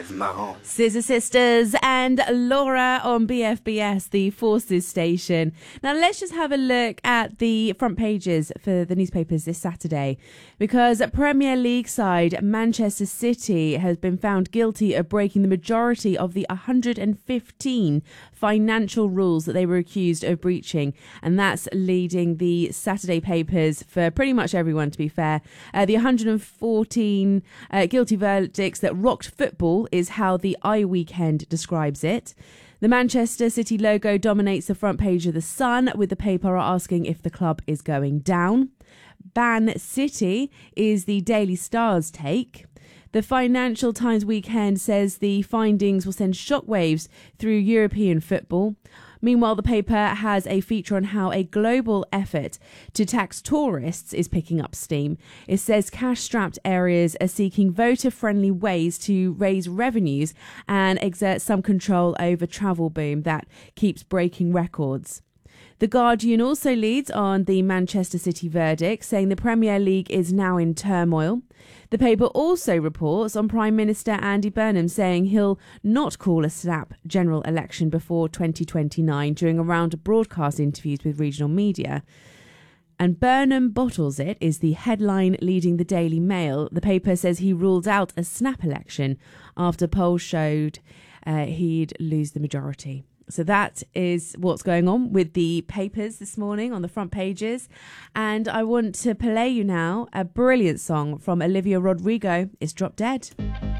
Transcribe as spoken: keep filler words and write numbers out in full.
Live Marron. Scissor Sisters and Laura on B F B S, the Forces station. Now let's just have a look at the front pages for the newspapers this Saturday, because Premier League side Manchester City has been found guilty of breaking the majority of the one hundred fifteen financial rules that they were accused of breaching, and that's leading the Saturday papers for pretty much everyone, to be fair. Uh, the one hundred fourteen uh, guilty verdicts that rocked football is how the I Weekend describes it. The Manchester City logo dominates the front page of The Sun, with the paper asking if the club is going down. Ban City is the Daily Star's take. The Financial Times Weekend says the findings will send shockwaves through European football. Meanwhile, the paper has a feature on how a global effort to tax tourists is picking up steam. It says cash-strapped areas are seeking voter-friendly ways to raise revenues and exert some control over travel boom that keeps breaking records. The Guardian also leads on the Manchester City verdict, saying the Premier League is now in turmoil. The paper also reports on Prime Minister Andy Burnham saying he'll not call a snap general election before twenty twenty-nine during a round of broadcast interviews with regional media. And Burnham bottles it is the headline leading the Daily Mail. The paper says he ruled out a snap election after polls showed uh, he'd lose the majority. So that is what's going on with the papers this morning on the front pages. And I want to play you now a brilliant song from Olivia Rodrigo. It's Drop Dead.